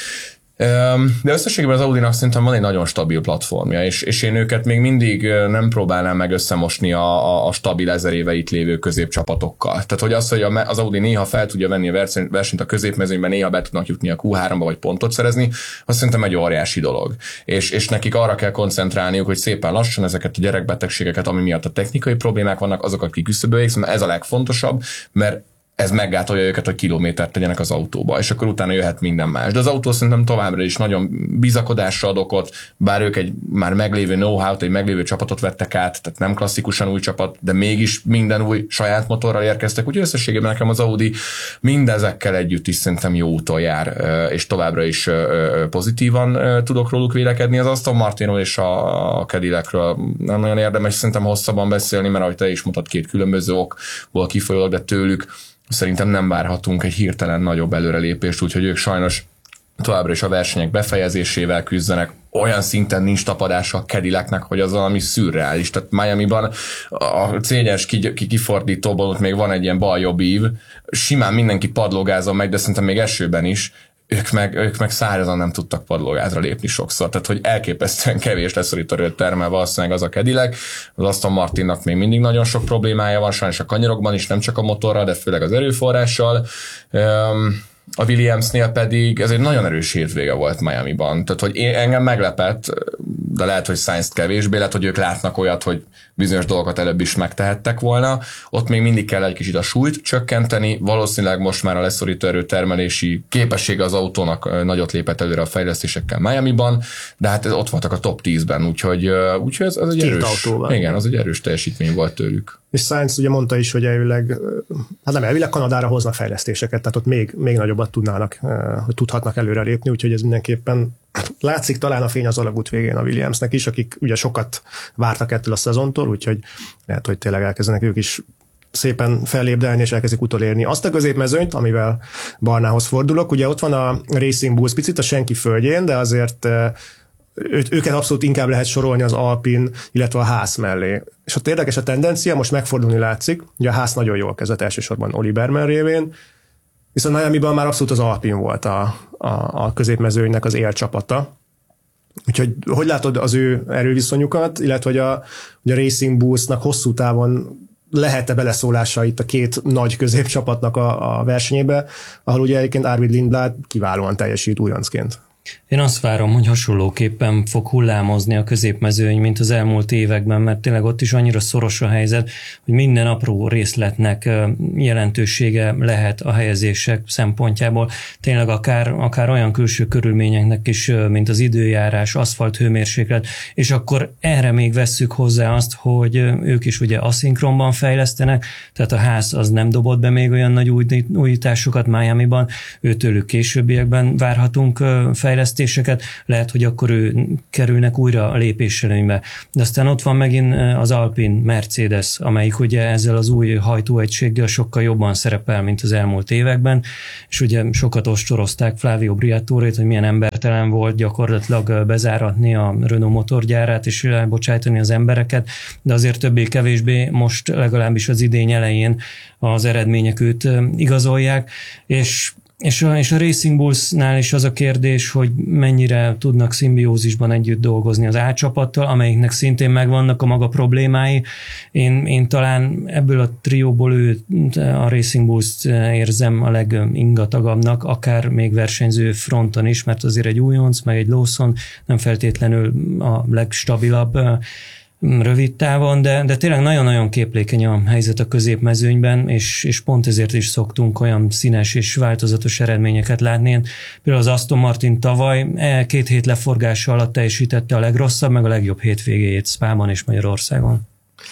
De összességében az Audinak szerintem van egy nagyon stabil platformja, és én őket még mindig nem próbálnám meg összemosni a stabil 1000 éve itt lévő középcsapatokkal. Tehát, hogy az, hogy az Audi néha fel tudja venni a versenyt a középmezőnyben, néha be tudnak jutni a Q3-ba, vagy pontot szerezni, az szerintem egy óriási dolog. És nekik arra kell koncentrálniuk, hogy szépen lassan ezeket a gyerekbetegségeket, ami miatt a technikai problémák vannak, azokat kiküszöböljék, szóval ez a legfontosabb, mert ez meggátolja őket, hogy kilométert tegyenek az autóba, és akkor utána jöhet minden más. De az autó szerintem továbbra is nagyon bizakodásra ad okot, bár ők egy már meglévő know-how-t, egy meglévő csapatot vettek át, tehát nem klasszikusan új csapat, de mégis minden új saját motorral érkeztek, úgyhogy összességében nekem az Audi mindezekkel együtt is szerintem jó úton jár, és továbbra is pozitívan tudok róluk vélekedni. Az Aston Martinról és a Cadillacről nem nagyon érdemes szerintem hosszabban beszélni, mert ahogy te is mutat, 2 különböző okból kifolyólag, de tőlük szerintem nem várhatunk egy hirtelen nagyobb előrelépést, úgyhogy ők sajnos továbbra is a versenyek befejezésével küzdenek. Olyan szinten nincs tapadása a Cadillacnek, hogy az valami szürreális. Tehát Miamiban a céges kifordítóban ott még van egy ilyen bal-jobb ív, simán mindenki padlógázon megy, de szerintem még esőben is. Ők meg szárazan nem tudtak padlógázra lépni sokszor, tehát hogy elképesztően kevés leszorítóerőt termel valószínűleg az a Cadillac. Az Aston Martinnak még mindig nagyon sok problémája van, sajnos a kanyarokban is, nem csak a motorral, de főleg az erőforrással. A Williamsnél pedig ez egy nagyon erős hétvége volt Miamiban. Tehát, hogy engem meglepett, de lehet, hogy Sainzt kevésbé, lehet, hogy ők látnak olyat, hogy bizonyos dolgokat előbb is megtehettek volna. Ott még mindig kell egy kicsit a súlyt csökkenteni. Valószínűleg most már a leszorító erőtermelési képessége az autónak nagyot lépett előre a fejlesztésekkel Miamiban, de hát ott voltak a top 10-ben, úgyhogy ez egy erős, igen, az egy erős teljesítmény volt tőlük. És Sainz ugye mondta is, hogy elvileg Kanadára hoznak fejlesztéseket, tehát ott még nagyobbat tudhatnak előre lépni, úgyhogy ez mindenképpen látszik talán a fény az alagút végén a Williamsnek is, akik ugye sokat vártak ettől a szezontól, úgyhogy lehet, hogy tényleg elkezdenek ők is szépen fellépdelni, és elkezdik utolérni azt a középmezőnyt, amivel Barnához fordulok. Ugye ott van a Racing Bulls picit a senki földjén, de azért őket abszolút inkább lehet sorolni az Alpine, illetve a Haas mellé. És ott érdekes a tendencia, most megfordulni látszik, ugye a Haas nagyon jól kezdett elsősorban Oli Berman révén, viszont Miamiban már abszolút az Alpine volt a középmezőnynek az élcsapata. Úgyhogy hogy látod az ő erőviszonyukat, illetve hogy a Racing Bullsnak hosszú távon lehet-e beleszólása itt a két nagy középcsapatnak a versenyébe, ahol ugye egyébként Arvid Lindblad kiválóan teljesít újoncként? Én azt várom, hogy hasonlóképpen fog hullámozni a középmezőny, mint az elmúlt években, mert tényleg ott is annyira szoros a helyzet, hogy minden apró részletnek jelentősége lehet a helyezések szempontjából. Tényleg akár olyan külső körülményeknek is, mint az időjárás, aszfalt hőmérséklet, és akkor erre még vesszük hozzá azt, hogy ők is ugye aszinkronban fejlesztenek, tehát a ház az nem dobott be még olyan nagy újításokat Miamiban, őtőlük későbbiekben várhatunk fejlesztéseket, lehet, hogy akkor ő kerülnek újra a lépéselőnybe. De aztán ott van megint az Alpine Mercedes, amelyik ugye ezzel az új hajtóegységgel sokkal jobban szerepel, mint az elmúlt években, és ugye sokat ostorozták Flavio Briatorét, hogy milyen embertelen volt gyakorlatilag bezáratni a Renault motorgyárát és elbocsájtani az embereket, de azért többé-kevésbé most legalábbis az idény elején az eredmények őt igazolják, és a Racing Bullsnál is az a kérdés, hogy mennyire tudnak szimbiózisban együtt dolgozni az A csapattal, amelyiknek szintén megvannak a maga problémái. Én talán ebből a trióból a Racing Bulls érzem a legingatagabbnak, akár még versenyző fronton is, mert azért egy újonc, meg egy Lawson nem feltétlenül a legstabilabb rövid távon, de tényleg nagyon-nagyon képlékeny a helyzet a középmezőnyben, és pont ezért is szoktunk olyan színes és változatos eredményeket látni. Például az Aston Martin tavaly 2 hét leforgása alatt teljesítette a legrosszabb, meg a legjobb hétvégéjét Spában és Magyarországon.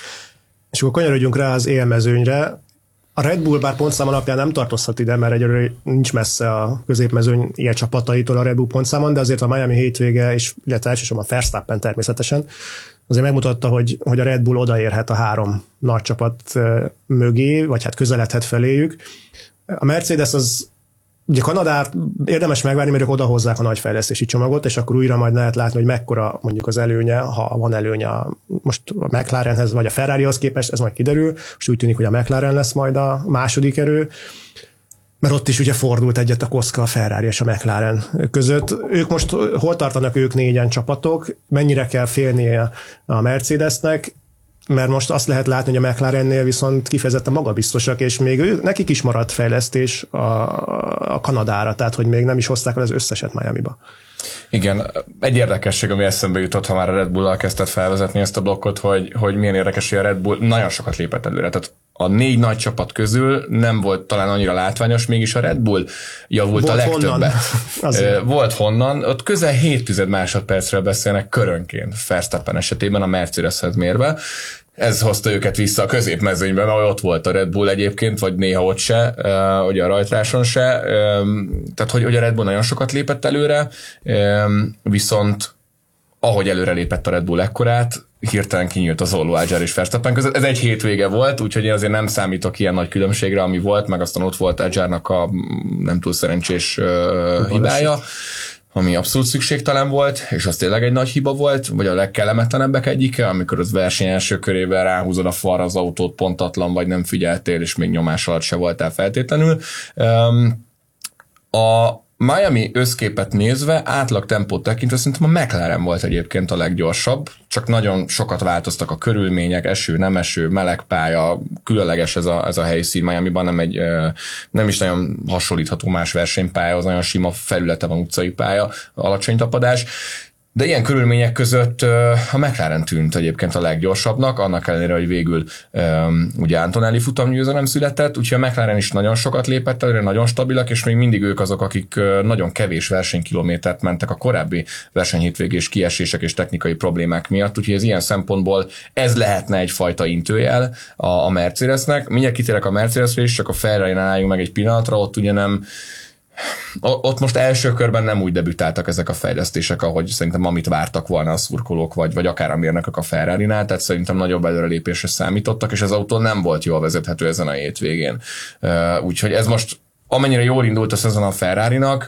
És akkor kanyarodjunk rá az élmezőnyre. A Red Bull bár pontszám alapján nem tartozhat ide, mert egyelőre nincs messze a középmezőny ilyen csapataitól a Red Bull pontszámon, de azért a Miami hétvége, és illetve elsősorban a Verstappen természetesen, azért megmutatta, hogy a Red Bull odaérhet a 3 nagy csapat mögé, vagy hát közeledhet feléjük. A Mercedes az, ugye Kanadát érdemes megvárni, mert ők odahozzák a nagy fejlesztési csomagot, és akkor újra majd lehet látni, hogy mekkora mondjuk az előnye, ha van előnye most a McLarenhez, vagy a Ferrarihoz képest, ez majd kiderül. Most úgy tűnik, hogy a McLaren lesz majd a második erő, mert ott is ugye fordult egyet a koszka a Ferrari és a McLaren között. Ők most hol tartanak ők 4 csapatok, mennyire kell félnie a Mercedesnek, mert most azt lehet látni, hogy a McLarennél viszont kifejezetten magabiztosak, és még nekik is maradt fejlesztés a Kanadára, tehát hogy még nem is hozták el az összeset Miamiba. Igen, egy érdekesség, ami eszembe jutott, ha már a Red Bull-al kezdett felvezetni ezt a blokkot, hogy milyen érdekes, hogy a Red Bull nagyon sokat lépett előre. Tehát a 4 nagy csapat közül nem volt talán annyira látványos, mégis a Red Bull javult volt a legtöbbet. Volt honnan, ott közel 7 másodpercről beszélnek körönként Verstappen esetében a Mercedeshez mérve. Ez hozta őket vissza a középmezőnyben, ahol ott volt a Red Bull egyébként, vagy néha ott se, ugye a rajtráson se. Tehát, hogy a Red Bull nagyon sokat lépett előre, viszont ahogy előre lépett a Red Bull ekkorát, hirtelen kinyílt az olló Adjar és Verstappen között. Ez egy hétvége volt, úgyhogy én azért nem számítok ilyen nagy különbségre, ami volt, meg aztán ott volt Adjarnak a nem túl szerencsés hibája, ami abszolút szükségtelen volt, és az tényleg egy nagy hiba volt, vagy a legkellemetlenebbek egyike, amikor az verseny első körében ráhúzod a falra az autót, pontatlan, vagy nem figyeltél, és még nyomás alatt se voltál feltétlenül. A Miami összképet nézve, átlag tempót tekintve szerintem a McLaren volt egyébként a leggyorsabb, csak nagyon sokat változtak a körülmények, eső, nem eső, meleg pálya, különleges ez a helyszín Miamiban, nem is nagyon hasonlítható más versenypálya, az nagyon sima felülete van, utcai pálya, alacsony tapadás. De ilyen körülmények között a McLaren tűnt egyébként a leggyorsabbnak, annak ellenére, hogy végül ugye Antonelli futamgyőzelem született, úgyhogy a McLaren is nagyon sokat lépett előre, nagyon stabilak, és még mindig ők azok, akik nagyon kevés versenykilométert mentek a korábbi versenyhétvégés kiesések és technikai problémák miatt, úgyhogy ez ilyen szempontból ez lehetne egyfajta intőjel a Mercedesnek. Mindjárt kitérek a Mercedesre is, csak a Ferrari-nál álljunk meg egy pillanatra, ott ugye nem. Ott most első körben nem úgy debütáltak ezek a fejlesztések, ahogy szerintem amit vártak volna a szurkolók, vagy akár a mérnökök a Ferrari-nál, tehát szerintem nagyobb előrelépésre számítottak, és az autó nem volt jól vezethető ezen a hétvégén. Úgyhogy ez most, amennyire jól indult a szezon a Ferrari-nak,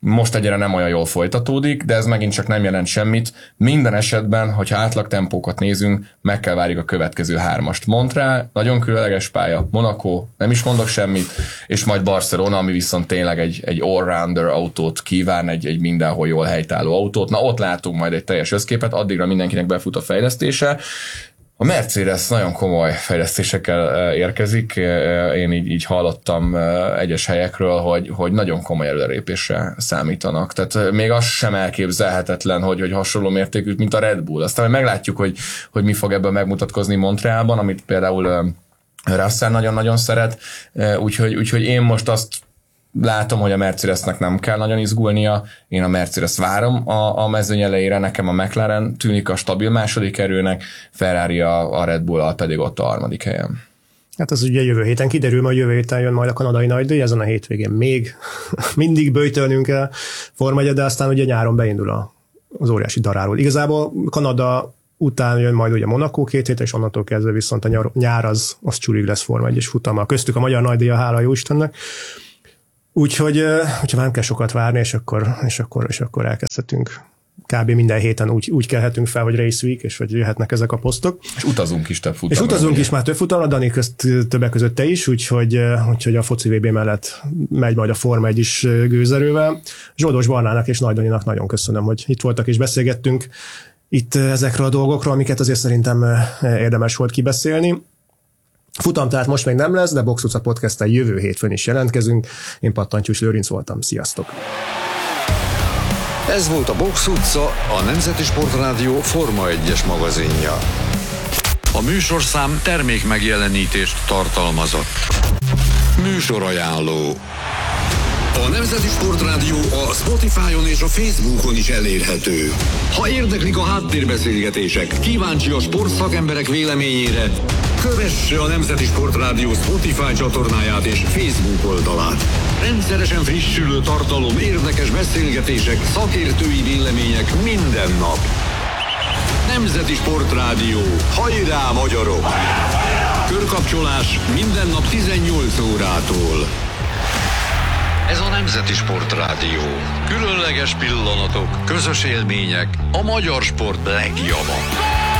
most egyre nem olyan jól folytatódik, de ez megint csak nem jelent semmit. Minden esetben, hogyha átlagtempókat nézünk, meg kell várjuk a következő 3-ast. Montreal, nagyon különleges pálya, Monaco, nem is mondok semmit, és majd Barcelona, ami viszont tényleg egy all-rounder autót kíván, egy mindenhol jól helytálló autót. Na, ott látunk majd egy teljes összképet, addigra mindenkinek befut a fejlesztése. A Mercedes nagyon komoly fejlesztésekkel érkezik. Én így hallottam egyes helyekről, hogy nagyon komoly előrelépésre számítanak. Tehát még az sem elképzelhetetlen, hogy hasonló mértékű, mint a Red Bull. Aztán meglátjuk, hogy mi fog ebből megmutatkozni Montrealban, amit például Russell nagyon-nagyon szeret. Úgyhogy én most azt látom, hogy a Mercedesnek nem kell nagyon izgulnia, én a Mercedes várom a mezőny elejére, nekem a McLaren tűnik a stabil második erőnek, Ferrari a Red Bull-al pedig ott a 3. helyen. Hát az ugye jövő héten kiderül, majd jövő héten jön majd a kanadai nagydíj, ezen a hétvégén még mindig böjtölnünk kell Forma 1, de aztán ugye nyáron beindul az óriási daráló. Igazából Kanada után jön majd ugye Monaco 2 hétre, és onnantól kezdve viszont a nyár az csurig lesz Forma 1-es futama. Köztük a magyar nagydíj, hála jó Istennek. Úgyhogy nem kell sokat várni, és akkor elkezdhetünk. Kb. Minden héten úgy kelhetünk fel, hogy Race Week, és hogy jöhetnek ezek a posztok. És utazunk is több futamra. És utazunk is már több futamra, Dani többek között te is, úgyhogy a foci VB mellett megy majd a Forma 1 is gőzerővel. Zsoldos Barnának és Nagy Daninak nagyon köszönöm, hogy itt voltak és beszélgettünk itt ezekről a dolgokról, amiket azért szerintem érdemes volt kibeszélni. Futam tehát most még nem lesz, de Box Utca Podcast-tel jövő hétfőn is jelentkezünk. Én Pattantyús Lőrinc voltam. Sziasztok! Ez volt a Box Utca, a Nemzeti Sportrádió Forma 1-es magazinja. A műsorszám termék megjelenítést tartalmazott. Műsorajánló. A Nemzeti Sportrádió a Spotify-on és a Facebookon is elérhető. Ha érdeklik a háttérbeszélgetések, kíváncsi a sportszakemberek véleményére, kövesse a Nemzeti Sportrádió Spotify csatornáját és Facebook oldalát. Rendszeresen frissülő tartalom, érdekes beszélgetések, szakértői vélemények minden nap. Nemzeti Sportrádió. Hajrá, magyarok! Körkapcsolás minden nap 18 órától. Ez a Nemzeti Sportrádió. Különleges pillanatok, közös élmények, a magyar sport legjava.